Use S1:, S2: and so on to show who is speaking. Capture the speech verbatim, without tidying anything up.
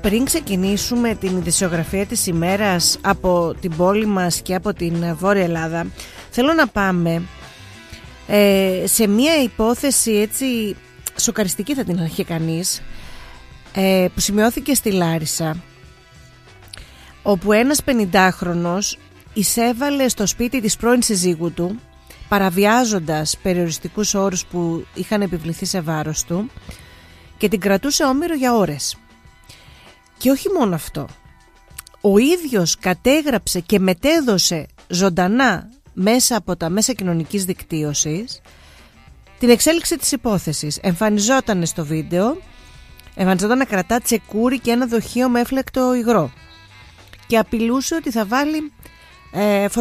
S1: πριν ξεκινήσουμε την ειδησιογραφία της ημέρας από την πόλη μας και από την Βόρεια Ελλάδα, θέλω να πάμε ε, σε μια υπόθεση έτσι σοκαριστική, θα την είχε κανείς, ε, που σημειώθηκε στη Λάρισα, όπου ένας πενηντάχρονος εισέβαλε στο σπίτι της πρώην συζύγου του, παραβιάζοντας περιοριστικούς όρους που είχαν επιβληθεί σε βάρος του, και την κρατούσε όμηρο για ώρες. Και όχι μόνο αυτό, ο ίδιος κατέγραψε και μετέδωσε ζωντανά μέσα από τα μέσα κοινωνικής δικτύωσης την εξέλιξη της υπόθεσης. Εμφανιζόταν στο βίντεο, εμφανιζόταν να κρατά τσεκούρι και ένα δοχείο με έφλεκτο υγρό και απειλούσε ότι θα βάλει ε,